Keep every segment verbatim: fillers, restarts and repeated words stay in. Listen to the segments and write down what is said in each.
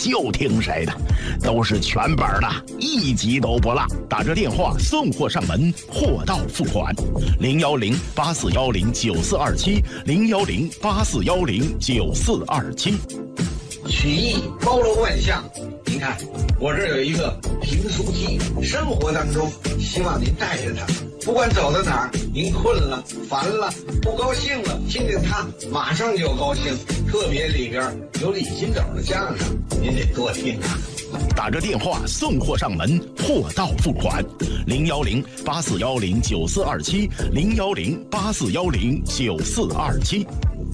就听谁的，都是全本的，一集都不落。打这电话送货上门，货到付款。零幺零八四幺零九四二七，零幺零八四幺零九四二七。 曲艺包罗万象，您看我这儿有一个评书机，生活当中希望您带着它，不管走到哪儿，您困了、烦了、不高兴了，听听它，马上就高兴。特别里边有李金斗的相声，您得多听啊。 打着电话送货上门，货到付款。零幺零八四幺零九四二七，零幺零八四幺零九四二七。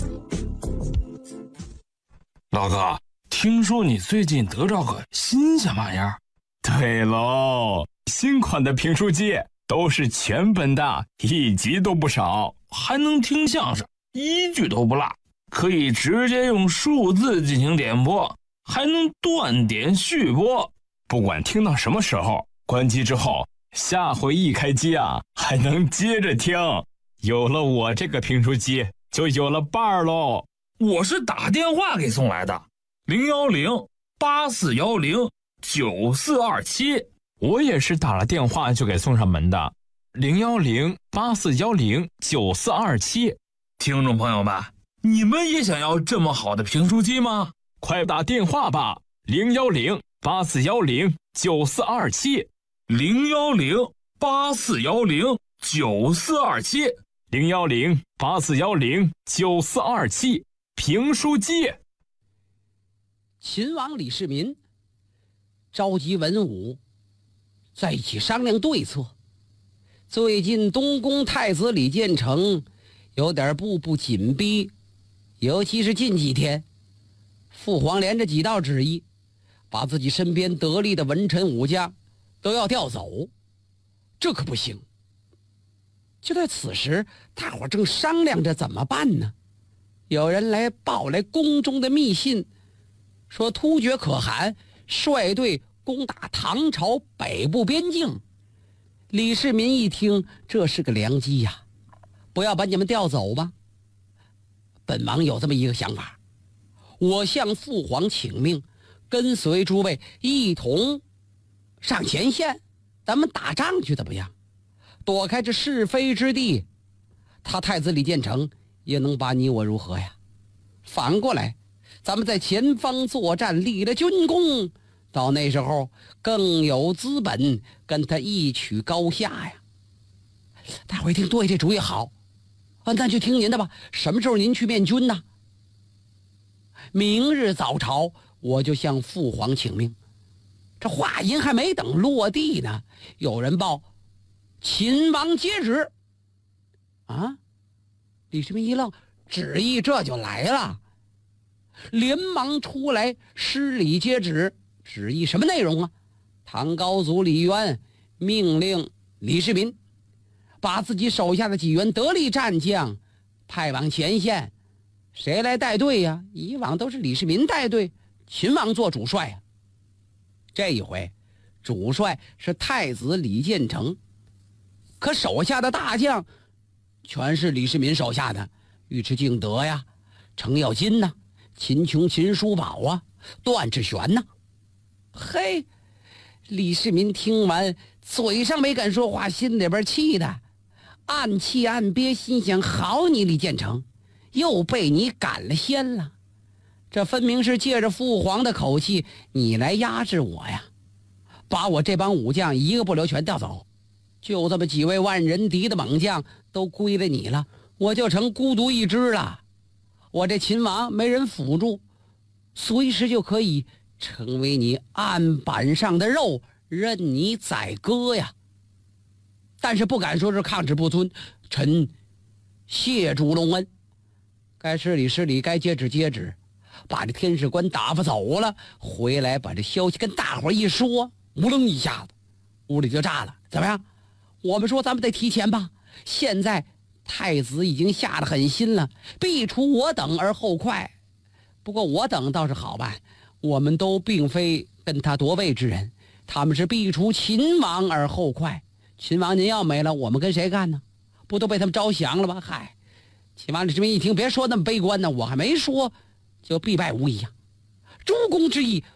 老哥，听说你最近得着个新鲜玩意儿？ 对喽，新款的评书机都是全本的，一集都不少， 还能听相声，一句都不落，可以直接用数字进行点播，还能断点续播。 不管听到什么时候，关机之后，下回一开机啊，还能接着听。有了我这个评书机，就有了伴儿喽。 我是打电话给送来的，零幺零八四幺零九四二七。 我也是打了电话就给送上门的，零幺零八四幺零九四二七。 听众朋友们，你们也想要这么好的评书机吗？ 快打电话吧，零幺零八四幺零九四二七， 零幺零八四幺零九四二七， 零幺零八四幺零九四二七。评书机。 秦王李世民召集文武在一起商量对策。最近东宫太子李建成有点步步紧逼，尤其是近几天父皇连着几道旨意，把自己身边得力的文臣武将都要调走，这可不行。就在此时，大伙正商量着怎么办呢？有人来报来宫中的密信，说突厥可汗率队攻打唐朝北部边境。李世民一听，这是个良机呀，不要把你们调走吧。本王有这么一个想法，我向父皇请命，跟随诸位一同上前线，咱们打仗去怎么样？躲开这是非之地，他太子李建成也能把你我如何呀？反过来，咱们在前方作战，立了军功，到那时候更有资本跟他一曲高下呀。大伙一听，对，这主意好啊，那就听您的吧。什么时候您去面军呢？明日早朝我就向父皇请命。这话音还没等落地呢，有人报秦王接旨。啊，李世民一愣，旨意这就来了，连忙出来施礼接旨。旨意什么内容啊？唐高祖李渊命令李世民把自己手下的几员得力战将派往前线。谁来带队呀？以往都是李世民带队，秦王做主帅呀。这一回主帅是太子李建成，可手下的大将全是李世民手下的，尉迟敬德呀，程咬金呐，秦琼、秦叔宝啊，段志玄呐。嘿，李世民听完，嘴上没敢说话，心里边气的暗气暗憋，心想：好你李建成，又被你赶了先了。这分明是借着父皇的口气，你来压制我呀，把我这帮武将一个不留全调走。就这么几位万人敌的猛将都归了你了，我就成孤独一只了。我这秦王没人辅助，随时就可以成为你案板上的肉，任你宰割呀。但是不敢说是抗旨不遵，臣谢主隆恩。该施礼施礼，该接旨接旨，把这天使官打发走了，回来把这消息跟大伙一说，乌楞一下子屋里就炸了。怎么样？我们说咱们得提前吧，现在太子已经下得狠心了，必除我等而后快。不过我等倒是好办，我们都并非跟他夺位之人，他们是必除秦王而后快。秦王您要没了，我们跟谁干呢？不都被他们招降了吗？嗨，秦王李世民一听，别说那么悲观呢，我还没说就必败无疑呀。诸公之意，